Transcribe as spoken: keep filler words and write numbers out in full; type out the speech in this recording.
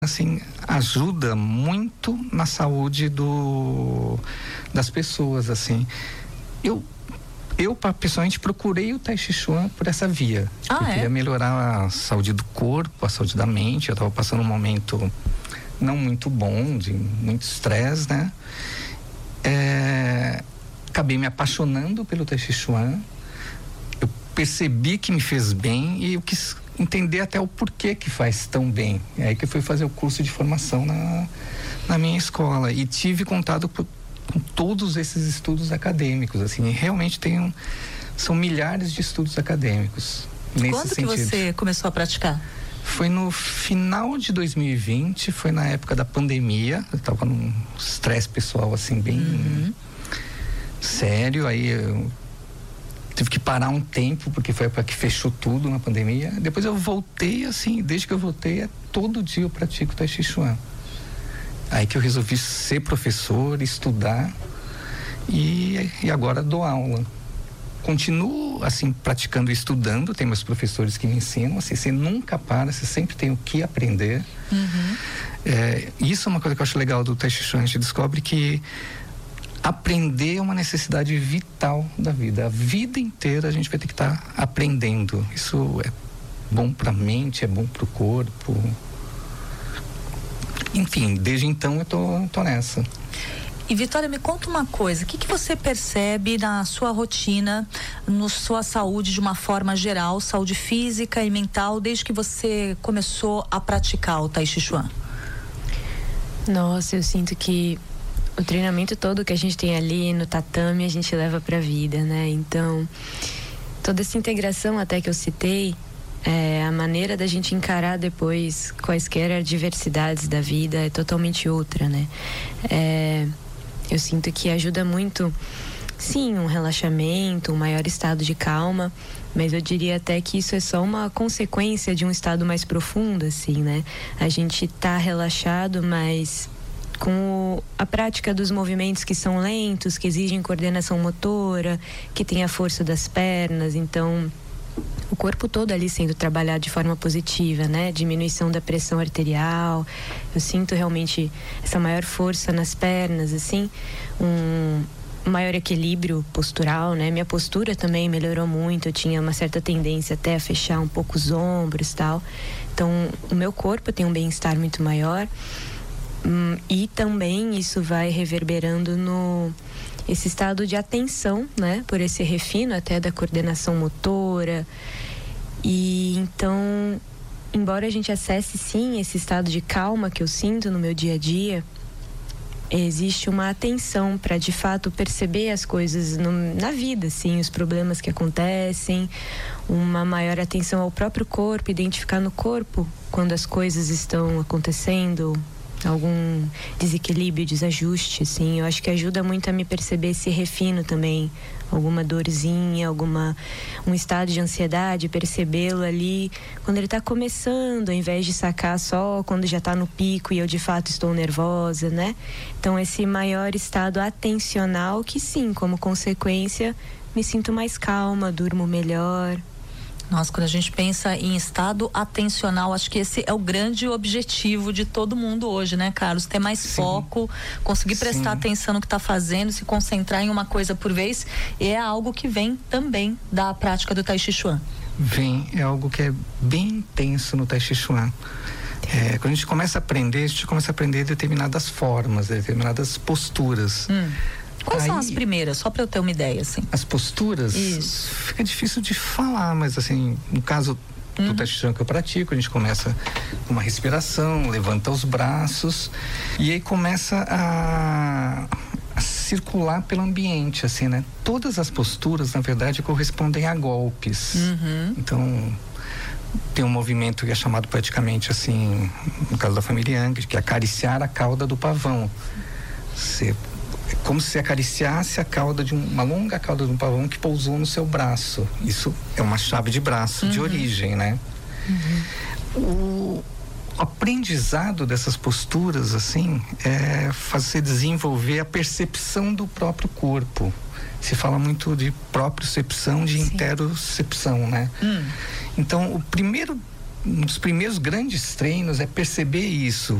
assim, ajuda muito na saúde do, das pessoas, assim. Eu, eu pessoalmente procurei o Tai Chi Chuan por essa via. Ah, eu é? queria melhorar a saúde do corpo, a saúde da mente. Eu estava passando um momento não muito bom, de muito estresse, né? É, acabei me apaixonando pelo Tai Chi Chuan. Eu percebi que me fez bem e eu quis entender até o porquê que faz tão bem. É aí que eu fui fazer o curso de formação na, na minha escola e tive contato com, com todos esses estudos acadêmicos, assim, realmente tem um, são milhares de estudos acadêmicos nesse Quando sentido. que você começou a praticar? Foi no final de dois mil e vinte, foi na época da pandemia, eu tava num estresse pessoal, assim, bem uhum. sério, aí eu tive que parar um tempo, porque foi para que fechou tudo na pandemia. Depois eu voltei, assim, desde que eu voltei, é, todo dia eu pratico Tai Chi Chuan. Aí que eu resolvi ser professor, estudar e, e agora dou aula. Continuo, assim, praticando e estudando, tem meus professores que me ensinam, assim, você nunca para, você sempre tem o que aprender. Uhum. É, isso é uma coisa que eu acho legal do Tai Chi Chuan, a gente descobre que aprender é uma necessidade vital da vida. A vida inteira a gente vai ter que estar tá aprendendo. Isso é bom para a mente, é bom para o corpo. Enfim, desde então eu tô, tô nessa. E Vitória, me conta uma coisa, o que, que você percebe na sua rotina, na sua saúde de uma forma geral, saúde física e mental, desde que você começou a praticar o Tai Chi Chuan? Nossa, eu sinto que o treinamento todo que a gente tem ali no tatame, a gente leva pra vida, né? Então, toda essa integração até que eu citei, é, a maneira da gente encarar depois quaisquer adversidades da vida é totalmente outra, né? É, eu sinto que ajuda muito, sim, um relaxamento, um maior estado de calma, mas eu diria até que isso é só uma consequência de um estado mais profundo, assim, né? A gente tá relaxado, mas com a prática dos movimentos que são lentos, que exigem coordenação motora, que tem a força das pernas, então o corpo todo ali sendo trabalhado de forma positiva, né? Diminuição da pressão arterial, eu sinto realmente essa maior força nas pernas, assim, um maior equilíbrio postural, né? Minha postura também melhorou muito, eu tinha uma certa tendência até a fechar um pouco os ombros e tal, então o meu corpo tem um bem-estar muito maior. Hum, e também isso vai reverberando no esse estado de atenção, né? Por esse refino até da coordenação motora. E então, embora a gente acesse sim esse estado de calma que eu sinto no meu dia a dia, existe uma atenção para de fato perceber as coisas no, na vida, assim, os problemas que acontecem, uma maior atenção ao próprio corpo, identificar no corpo quando as coisas estão acontecendo, algum desequilíbrio, desajuste, assim, eu acho que ajuda muito a me perceber esse refino também, alguma dorzinha, alguma, um estado de ansiedade, percebê-lo ali quando ele está começando, ao invés de sacar só quando já está no pico e eu de fato estou nervosa, né? Então esse maior estado atencional que sim, como consequência, me sinto mais calma, durmo melhor. Nossa, quando a gente pensa em estado atencional, acho que esse é o grande objetivo de todo mundo hoje, né, Carlos? Ter mais Sim. foco, conseguir prestar Sim. atenção no que está fazendo, se concentrar em uma coisa por vez, e é algo que vem também da prática do Tai Chi Chuan. Vem, é algo que é bem intenso no Tai Chi Chuan. É, quando a gente começa a aprender, a gente começa a aprender determinadas formas, determinadas posturas. Hum. Quais Aí, são as primeiras? Só para eu ter uma ideia, assim. As posturas? Isso. Fica difícil de falar, mas assim, no caso do uhum. Tai Chi Chuan que eu pratico, a gente começa com uma respiração, levanta os braços e aí começa a, a circular pelo ambiente, assim, né? Todas as posturas, na verdade, correspondem a golpes. Uhum. Então, tem um movimento que é chamado poeticamente, assim, no caso da família Yang, que é acariciar a cauda do pavão. Você como se acariciasse a cauda de um, uma longa cauda de um pavão que pousou no seu braço. Isso é uma chave de braço uhum. de origem, né? Uhum. O aprendizado dessas posturas, assim, é fazer desenvolver a percepção do próprio corpo. Se fala muito de propriocepção, de Sim. interocepção, né? Hum. Então, o primeiro um dos primeiros grandes treinos é perceber isso.